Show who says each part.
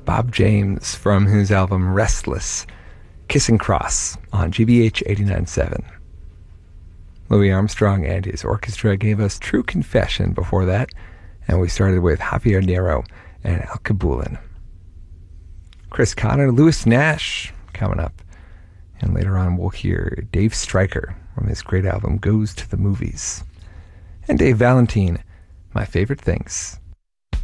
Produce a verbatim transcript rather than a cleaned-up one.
Speaker 1: Bob James from his album Restless, Kissing Cross on G B H eighty-nine point seven. Louis Armstrong and his orchestra gave us True Confession before that, and we started with Javier Nero and Al Kabulin. Chris Connor, Lewis Nash coming up, and later on we'll hear Dave Stryker from his great album Goes to the Movies. And Dave Valentine, My Favorite Things.